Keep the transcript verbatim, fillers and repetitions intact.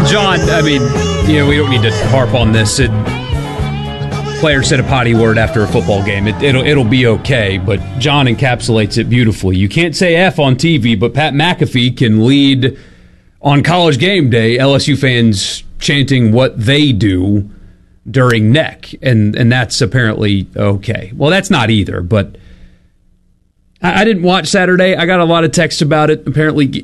John, I mean, you know, we don't need to harp on this. It, player said a potty word after a football game. It, it'll it'll be okay, but John encapsulates it beautifully. You can't say F on T V, but Pat McAfee can lead on College Game Day L S U fans chanting what they do during N E C, and, and that's apparently okay. Well, that's not either, but I, I didn't watch Saturday. I got a lot of texts about it. Apparently